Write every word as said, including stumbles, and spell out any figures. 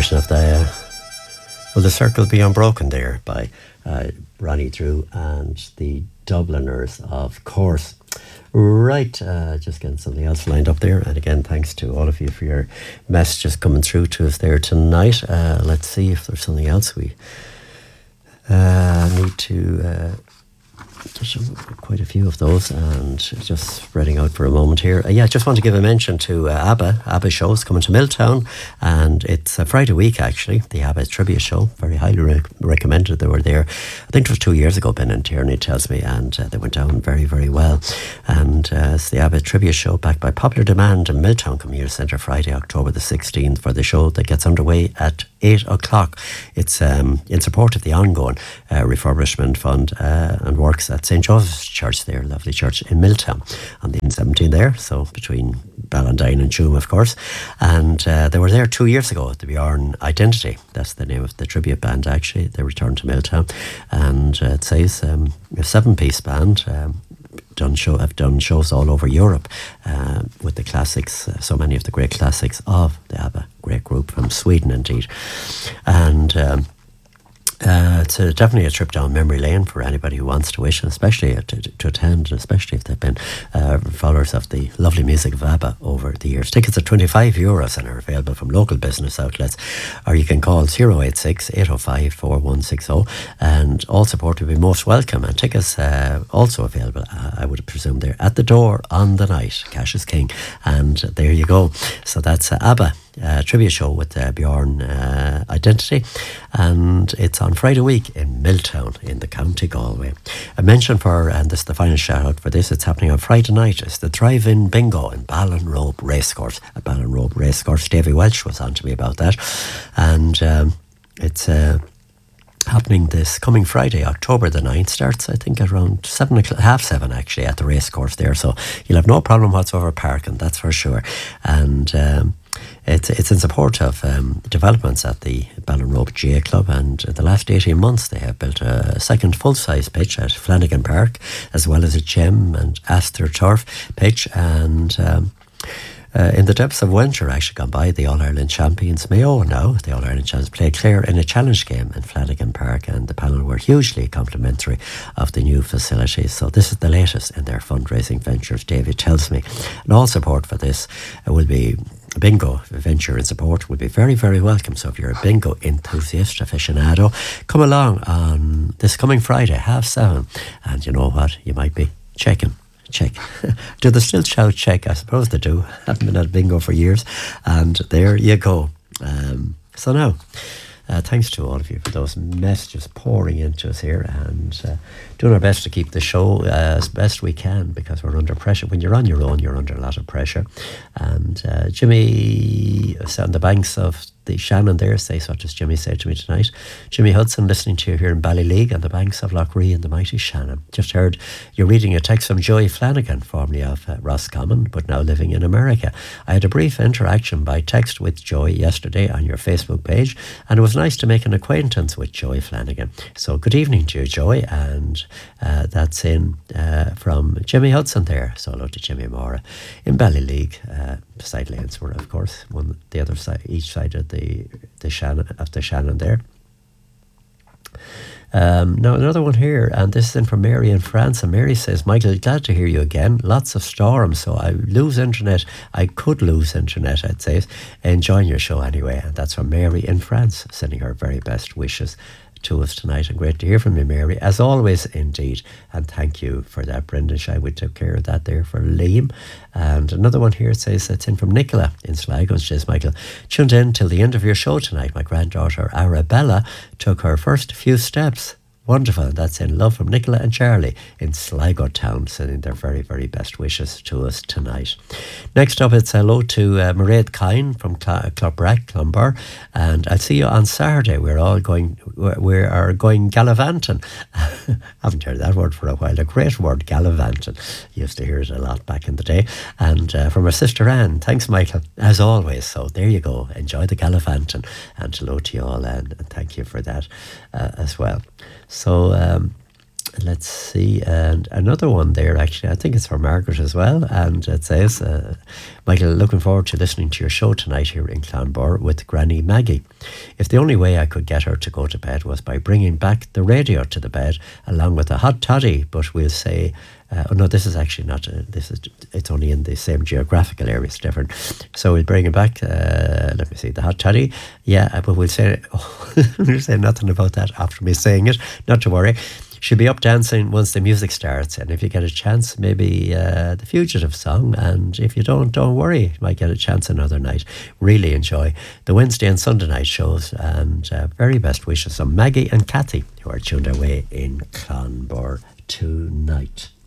rendition of the uh, Will the Circle Be Unbroken there by uh, Ronnie Drew and the Dubliners, of course. Right, uh, just getting something else lined up there. And again, thanks to all of you for your messages coming through to us there tonight. Uh, let's see if there's something else we uh, need to... Uh, There's quite a few of those, and just spreading out for a moment here. Uh, yeah, I just want to give a mention to uh, ABBA. ABBA show is coming to Milltown, and it's a Friday week, actually, the ABBA tribute show. Very highly re- recommended. They were there, I think it was two years ago, Ben and Tierney tells me, and uh, they went down very, very well. And uh, it's the ABBA tribute show backed by popular demand in Milltown Community Centre, Friday, October the sixteenth, for the show that gets underway at eight o'clock. It's um, in support of the ongoing uh, refurbishment fund uh, and works at Saint Joseph's Church there, lovely church in Milltown on the N seventeen there, so between Ballantyne and Tuam, of course. And uh, they were there two years ago at the Bjorn Identity. That's the name of the tribute band, actually. They returned to Milltown, and uh, it says um, a seven-piece band. Um, done show have done shows all over Europe uh, with the classics, uh, so many of the great classics of the ABBA, great group from Sweden indeed. And um, Uh, it's a, definitely a trip down memory lane for anybody who wants to wish, and especially to, to attend, especially if they've been uh, followers of the lovely music of ABBA over the years. Tickets are twenty-five euros and are available from local business outlets, or you can call zero eight six, eight oh five, four one six oh, and all support will be most welcome. And tickets uh, also available, uh, I would presume, they're at the door on the night. Cash is king, and there you go. So that's uh, ABBA Uh, tribute show with uh, Bjorn uh, Identity, and it's on Friday week in Milltown in the County Galway. A mention for, and this is the final shout out for this, it's happening on Friday night, it's the Drive-In Bingo in Ballinrobe Racecourse at Ballinrobe Racecourse. Davy Welch was on to me about that, and um, it's uh, happening this coming Friday, October the ninth. Starts, I think, at around seven o'clock, half seven actually, at the racecourse there, so you'll have no problem whatsoever parking, that's for sure. And um, It's it's in support of um, developments at the Ballinrobe G A Club, and in the last eighteen months they have built a second full-size pitch at Flanagan Park, as well as a gem and AstroTurf pitch. And um, uh, in the depths of winter, actually gone by, the All-Ireland champions Mayo now, the All-Ireland champions, played Clare in a challenge game in Flanagan Park, and the panel were hugely complimentary of the new facilities. So this is the latest in their fundraising ventures, David tells me. And all support for this uh, will be a bingo venture in support would be very, very welcome. So if you're a bingo enthusiast, aficionado, come along on this coming Friday, half seven. And you know what? You might be checking. Check. Do they still shout check? I suppose they do. Haven't been at bingo for years. And there you go. Um, so now, uh, thanks to all of you for those messages pouring into us here, and uh, doing our best to keep the show uh, as best we can, because we're under pressure. When you're on your own, you're under a lot of pressure. And uh, Jimmy is on the banks of the Shannon there, says, what does Jimmy say to me tonight? Jimmy Hudson listening to you here in Ballyleague on the banks of Lough Ree and the mighty Shannon. Just heard you're reading a text from Joey Flanagan, formerly of uh, Roscommon, but now living in America. I had a brief interaction by text with Joey yesterday on your Facebook page, and it was nice to make an acquaintance with Joey Flanagan. So good evening to you, Joey, and uh, that's in uh, from Jimmy Hudson there. So hello to Jimmy Mora in Ballyleague, uh, beside Lanesborough, of course, one the other side, each side of the the Shannon of the Shannon there. Um, now another one here, and this is in from Mary in France, and Mary says, Michael, glad to hear you again. Lots of storms, so I lose internet. I could lose internet, I'd say. Enjoying your show anyway. And that's from Mary in France, sending her very best wishes to us tonight, and great to hear from you, Mary, as always, indeed. And thank you for that, Brendan Shy. We took care of that there for Liam. And another one here says it's in from Nicola in Sligo, and says, Michael, tuned in till the end of your show tonight. My granddaughter Arabella took her first few steps. Wonderful. And that's in love from Nicola and Charlie in Sligo town, sending their very, very best wishes to us tonight. Next up, it's hello to uh, Mairead Kine from Cl- Clonbrack, Clonbar, and I'll see you on Saturday. We're all going, we are going gallivanting. I haven't heard that word for a while. A great word, gallivanting. Used to hear it a lot back in the day. And uh, from our sister Anne, thanks, Michael, as always. So there you go. Enjoy the gallivanting, and hello to you all, and, and thank you for that uh, as well. So um, let's see, and another one there, actually, I think it's for Margaret as well, and it says, uh, Michael, looking forward to listening to your show tonight here in Clonbur with Granny Maggie. if the only way I could get her to go to bed was by bringing back the radio to the bed along with a hot toddy, but we'll say, uh, oh no, this is actually not, a, this is, it's only in the same geographical area, it's different. So we'll bring it back, uh, let me see, the hot toddy, yeah, but we'll say, oh, we'll say nothing about that after me saying it, not to worry. She'll be up dancing once the music starts, and if you get a chance, maybe uh, the Fugitive song, and if you don't, don't worry, you might get a chance another night. Really enjoy the Wednesday and Sunday night shows, and uh, very best wishes from Maggie and Kathy, who are tuned away in Clonbur tonight.